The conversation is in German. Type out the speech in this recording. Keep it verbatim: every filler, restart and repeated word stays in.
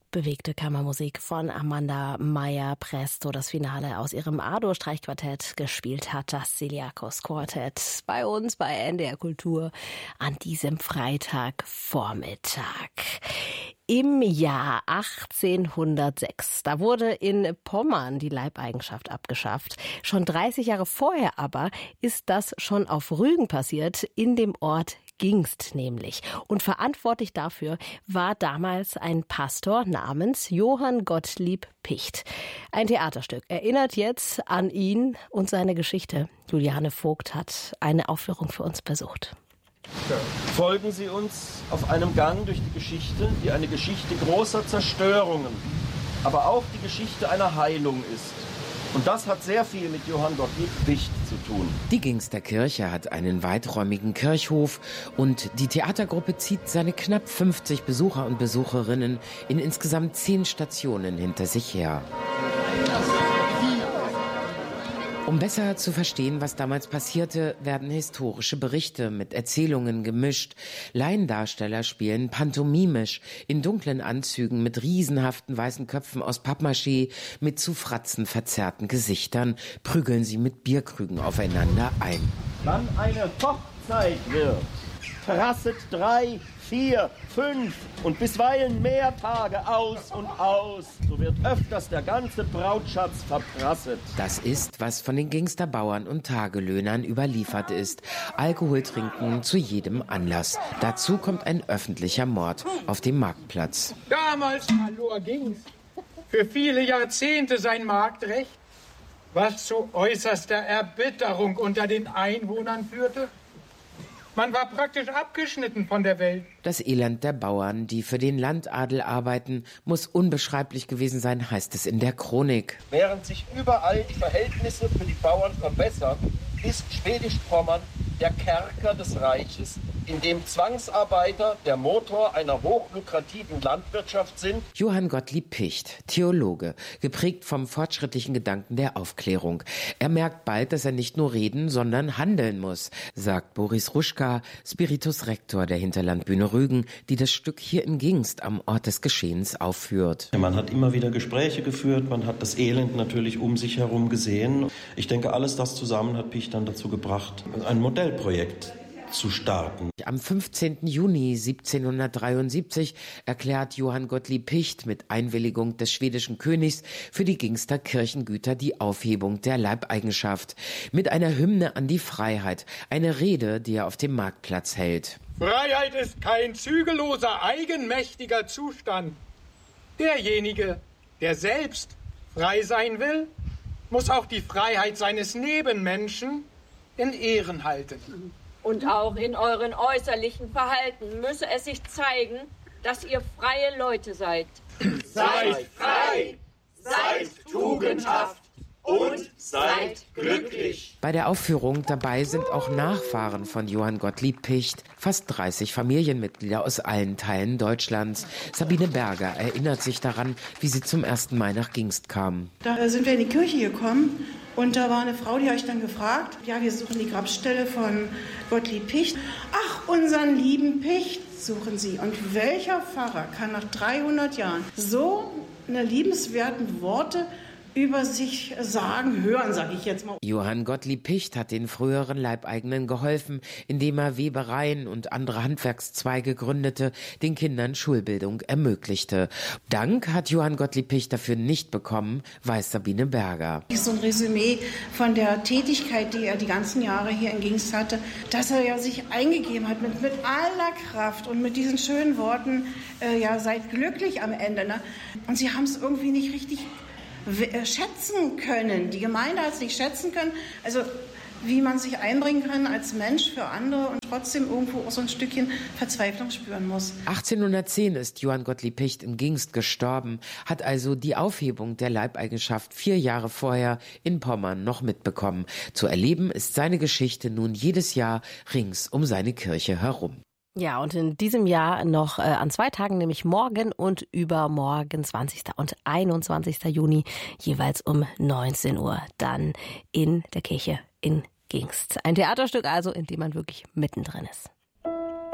Bewegte Kammermusik von Amanda Meyer-Presto, das Finale aus ihrem A-Dur-Streichquartett gespielt hat, das Siliakos Quartett, bei uns bei N D R Kultur an diesem Freitagvormittag. Im Jahr achtzehnhundertsechs, da wurde in Pommern die Leibeigenschaft abgeschafft. Schon dreißig Jahre vorher aber ist das schon auf Rügen passiert, in dem Ort Gingst nämlich. Und verantwortlich dafür war damals ein Pastor namens Johann Gottlieb Picht. Ein Theaterstück erinnert jetzt an ihn und seine Geschichte. Juliane Vogt hat eine Aufführung für uns besucht. Folgen Sie uns auf einem Gang durch die Geschichte, die eine Geschichte großer Zerstörungen, aber auch die Geschichte einer Heilung ist. Und das hat sehr viel mit Johann Gottlieb Picht zu tun. Die Gingster Kirche hat einen weiträumigen Kirchhof und die Theatergruppe zieht seine knapp fünfzig Besucher und Besucherinnen in insgesamt zehn Stationen hinter sich her. Um besser zu verstehen, was damals passierte, werden historische Berichte mit Erzählungen gemischt. Laiendarsteller spielen pantomimisch in dunklen Anzügen mit riesenhaften weißen Köpfen aus Pappmaché, mit zu Fratzen verzerrten Gesichtern, prügeln sie mit Bierkrügen aufeinander ein. Wann eine Hochzeit wird, prasset drei, vier, fünf und bisweilen mehr Tage aus und aus. So wird öfters der ganze Brautschatz verprasset. Das ist, was von den Gingster Bauern und Tagelöhnern überliefert ist. Alkohol trinken zu jedem Anlass. Dazu kommt ein öffentlicher Mord auf dem Marktplatz. Damals verlor Gingst für viele Jahrzehnte sein Marktrecht, was zu äußerster Erbitterung unter den Einwohnern führte. Man war praktisch abgeschnitten von der Welt. Das Elend der Bauern, die für den Landadel arbeiten, muss unbeschreiblich gewesen sein, heißt es in der Chronik. Während sich überall die Verhältnisse für die Bauern verbessern, ist Schwedisch-Pommern der Kerker des Reiches, in dem Zwangsarbeiter der Motor einer hochlukrativen Landwirtschaft sind. Johann Gottlieb Picht, Theologe, geprägt vom fortschrittlichen Gedanken der Aufklärung. Er merkt bald, dass er nicht nur reden, sondern handeln muss, sagt Boris Ruschka, Spiritus Rector der Hinterlandbühne Rügen, die das Stück hier in Gingst am Ort des Geschehens aufführt. Man hat immer wieder Gespräche geführt, man hat das Elend natürlich um sich herum gesehen. Ich denke, alles das zusammen hat Picht dann dazu gebracht, ein Modellprojekt zu starten. Am fünfzehnten Juni siebzehnhundertdreiundsiebzig erklärt Johann Gottlieb Picht mit Einwilligung des schwedischen Königs für die Gingster Kirchengüter die Aufhebung der Leibeigenschaft. Mit einer Hymne an die Freiheit, eine Rede, die er auf dem Marktplatz hält. Freiheit ist kein zügelloser, eigenmächtiger Zustand. Derjenige, der selbst frei sein will, muss auch die Freiheit seines Nebenmenschen in Ehren halten. Und auch in euren äußerlichen Verhalten müsse es sich zeigen, dass ihr freie Leute seid. Seid frei, seid tugendhaft und seid glücklich. Bei der Aufführung dabei sind auch Nachfahren von Johann Gottlieb Picht, fast dreißig Familienmitglieder aus allen Teilen Deutschlands. Sabine Berger erinnert sich daran, wie sie zum ersten Mal nach Gingst kam. Da sind wir in die Kirche gekommen und da war eine Frau, die habe ich dann gefragt, ja, wir suchen die Grabstelle von Gottlieb Picht. Ach, unseren lieben Picht suchen Sie. Und welcher Pfarrer kann nach dreihundert Jahren so eine liebenswerten Worte über sich sagen, hören, sage ich jetzt mal. Johann Gottlieb Picht hat den früheren Leibeigenen geholfen, indem er Webereien und andere Handwerkszweige gründete, den Kindern Schulbildung ermöglichte. Dank hat Johann Gottlieb Picht dafür nicht bekommen, weiß Sabine Berger. So ein Resümee von der Tätigkeit, die er die ganzen Jahre hier in Gingst hatte, dass er ja sich eingegeben hat mit, mit aller Kraft und mit diesen schönen Worten, äh, ja, seid glücklich am Ende. Ne? Und sie haben es irgendwie nicht richtig schätzen können. Die Gemeinde hat es nicht schätzen können. Also wie man sich einbringen kann als Mensch für andere und trotzdem irgendwo auch so ein Stückchen Verzweiflung spüren muss. achtzehnhundertzehn ist Johann Gottlieb Picht in Gingst gestorben, hat also die Aufhebung der Leibeigenschaft vier Jahre vorher in Pommern noch mitbekommen. Zu erleben ist seine Geschichte nun jedes Jahr rings um seine Kirche herum. Ja, und in diesem Jahr noch äh, an zwei Tagen, nämlich morgen und übermorgen, zwanzigsten und einundzwanzigsten Juni, jeweils um neunzehn Uhr, dann in der Kirche in Gingst. Ein Theaterstück also, in dem man wirklich mittendrin ist.